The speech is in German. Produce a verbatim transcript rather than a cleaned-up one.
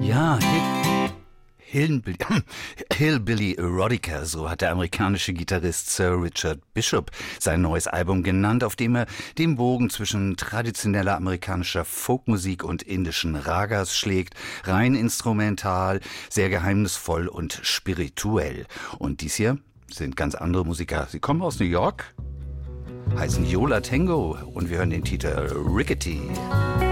Ja, Hillbilly, Hillbilly Erotica, so hat der amerikanische Gitarrist Sir Richard Bishop sein neues Album genannt, auf dem er den Bogen zwischen traditioneller amerikanischer Folkmusik und indischen Ragas schlägt, rein instrumental, sehr geheimnisvoll und spirituell. Und dies hier sind ganz andere Musiker. Sie kommen aus New York, heißen Yo La Tengo und wir hören den Titel Rickety.